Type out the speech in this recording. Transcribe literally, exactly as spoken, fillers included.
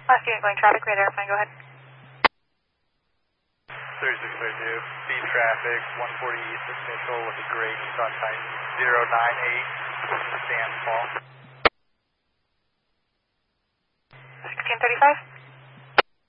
Last unit going traffic, radar, fine, go ahead. thirty-six thirty-two, speed traffic, one forty East Central with a gray Nissan Titan, zero nine eight, Stand Fall. sixteen thirty-five.